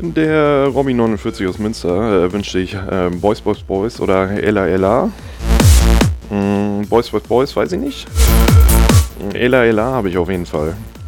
Der Robby49 aus Münster wünscht sich Boys, Boys, Boys oder Ella Ella. Boys, Boys, Boys, weiß ich nicht. Ella Ella habe ich auf jeden Fall.